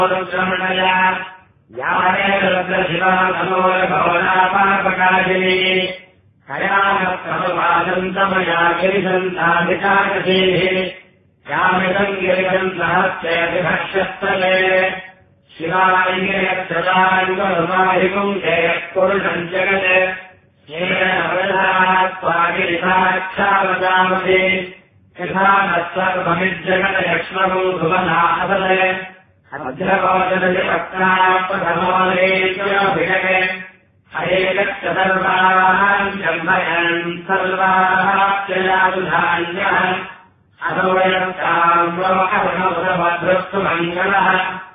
यामेशिवा नमोरभवनापापकाशिनी कयामप्रभवादन्तमया गिरिसन्ताधिकाकशीः यामिदम् गिरिसन्तहस्यभिभक्ष्यस्तले शिवाङ्गिरक्षदाङ्गमाहिपुङ्गेयः पुरुषम् जगत् येन वदनात्वागिरिसाक्षावदामसि यथा न सर्वमिज्जगदयक्ष्मभू भुवनासदे अभ्यवोचनपत्राप्रथमोदेशभिषके हरेकस्य सर्वान् जन्मयन् सर्वाश्चयादुधान्यः अधोयम् काम्रोहभद्रस्तु मङ्गलः